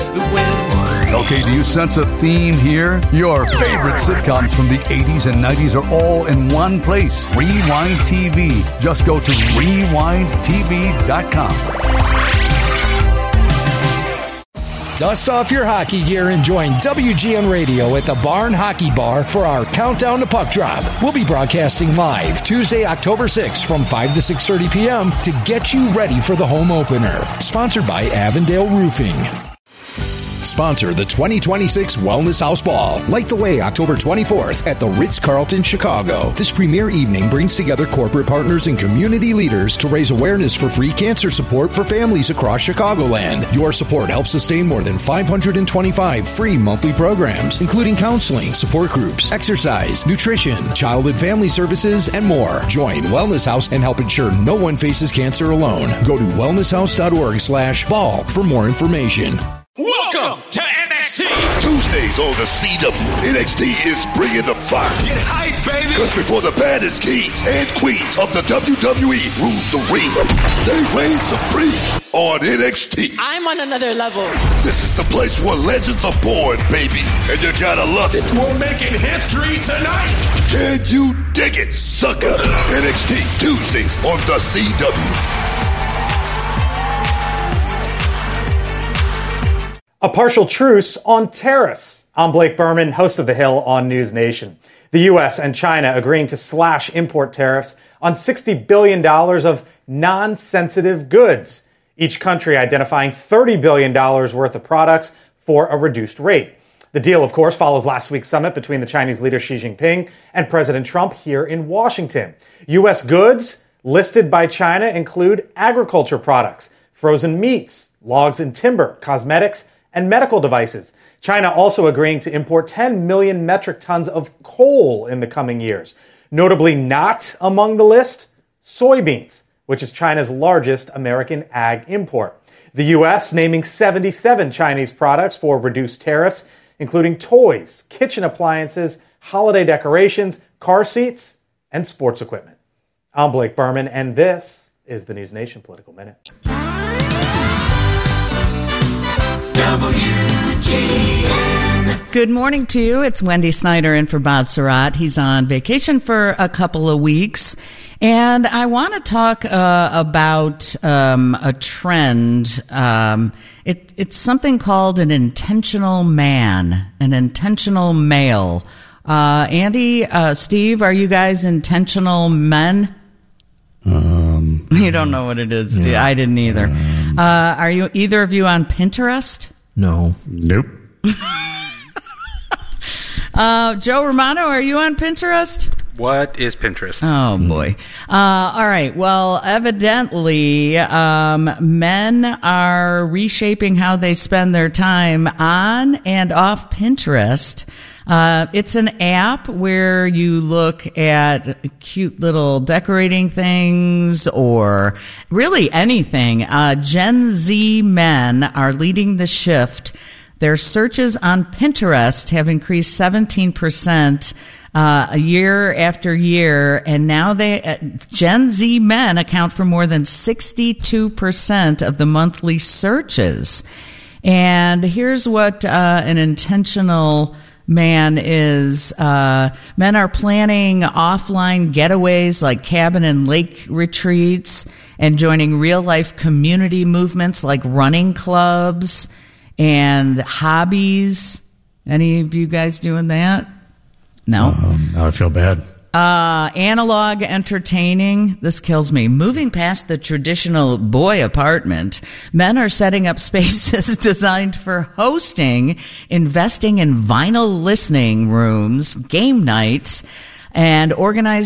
chase the wind. Okay, do you sense a theme here? Your favorite sitcoms from the 80s and 90s are all in one place. Rewind TV. Just go to rewindtv.com. Dust off your hockey gear and join WGN Radio at the Barn Hockey Bar for our Countdown to Puck Drop. We'll be broadcasting live Tuesday, October 6th from 5 to 6:30 p.m. to get you ready for the home opener. Sponsored by Avondale Roofing. Sponsor the 2026 Wellness House Ball. Light the way October 24th at the Ritz-Carlton, Chicago. This premier evening brings together corporate partners and community leaders to raise awareness for free cancer support for families across Chicagoland. Your support helps sustain more than 525 free monthly programs, including counseling, support groups, exercise, nutrition, child and family services, and more. Join Wellness House and help ensure no one faces cancer alone. Go to wellnesshouse.org/ball for more information. Welcome to NXT. Tuesdays on the CW, NXT is bringing the fire. Get hype, baby. Because before the baddest kings and queens of the WWE rule the ring, they reign supreme on NXT. I'm on another level. This is the place where legends are born, baby, and you gotta love it. We're making history tonight. Can you dig it, sucker? NXT Tuesdays on the CW. A partial truce on tariffs. I'm Blake Berman, host of The Hill on News Nation. The U.S. and China agreeing to slash import tariffs on $60 billion of non-sensitive goods, each country identifying $30 billion worth of products for a reduced rate. The deal, of course, follows last week's summit between the Chinese leader Xi Jinping and President Trump here in Washington. U.S. goods listed by China include agriculture products, frozen meats, logs and timber, cosmetics, and medical devices. China also agreeing to import 10 million metric tons of coal in the coming years. Notably not among the list, soybeans, which is China's largest American ag import. The U.S. naming 77 Chinese products for reduced tariffs, including toys, kitchen appliances, holiday decorations, car seats, and sports equipment. I'm Blake Berman, and this is the News Nation Political Minute. WGN. Good morning to you. It's Wendy Snyder in for Bob Surratt. He's on vacation for a couple of weeks. And I want to talk about a trend. It's something called an intentional man, an intentional male. Andy, Steve, are you guys intentional men? You don't know what it is, do you? I didn't either. Are you either of you on Pinterest? No. Nope. Joe Romano, are you on Pinterest? What is Pinterest? Oh, boy. All right. Well, evidently, men are reshaping how they spend their time on and off Pinterest. It's an app where you look at cute little decorating things or really anything. Gen Z men are leading the shift. Their searches on Pinterest have increased 17% year after year, and now Gen Z men account for more than 62% of the monthly searches. And here's what an intentional man is. Men are planning offline getaways like cabin and lake retreats and joining real-life community movements like running clubs and hobbies. Any of you guys doing that? No? Now I feel bad. Analog entertaining. This kills me. Moving past the traditional boy apartment, men are setting up spaces designed for hosting, investing in vinyl listening rooms, game nights, and organizing